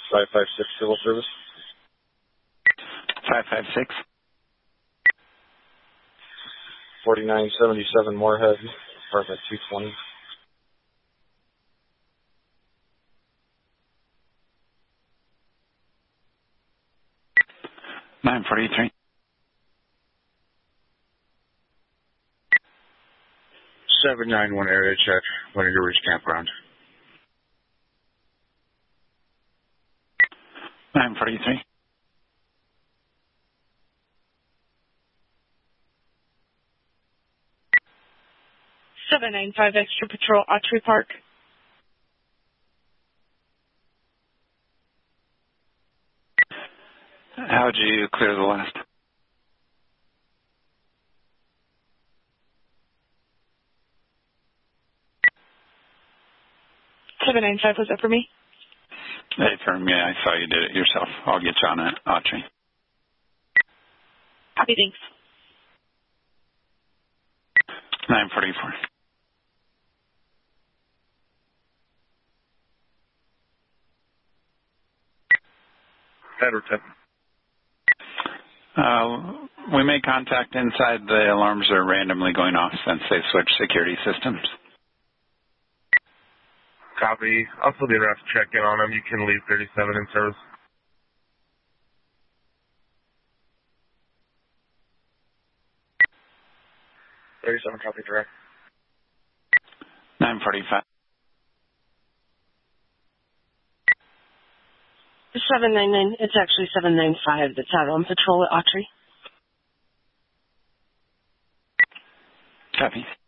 556 civil service. 556. 4977 Moorhead, apartment 220. $943. 791 area check, Winnegar Ridge Campground. 943. 795 Extra Patrol, Autry Park. How'd you clear the last? Was that for me? Hey, for me, I saw you did it yourself. I'll get you on it, Autry. Copy, thanks. 944. Edward 10. We made contact inside. The alarms are randomly going off since they've switched security systems. Copy. I'll still be around to check in on them. You can leave 37 in service. 37 copy direct. 945. 799. It's actually 795 that's out on patrol at Autry. Copy.